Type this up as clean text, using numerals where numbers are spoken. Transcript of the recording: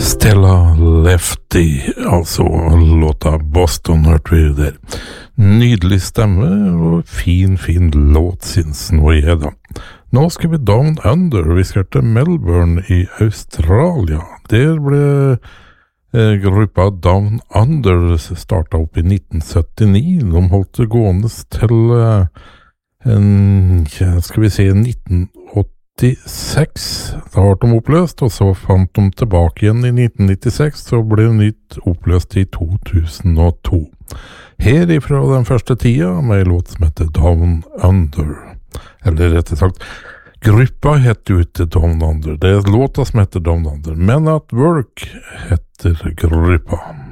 Stella Lefty, altså låta Boston hørte vi der. Nydelig stemme og fin låt, synes nå jeg da. Nå skal vi Down Under, vi skal til Melbourne i Australia. Der ble gruppa Down Under startet opp i 1979. De holdt det gående til, skal vi si, 1986. Da ble de oppløst, og så fant de tilbake igjen i 1996, så ble det nytt oppløst i 2002. Herifra den første tida med en låt som heter Down Under. Eller rettere sagt, gruppa heter jo ikke Down Under. Det låta som heter Down Under, men at Work heter gruppa.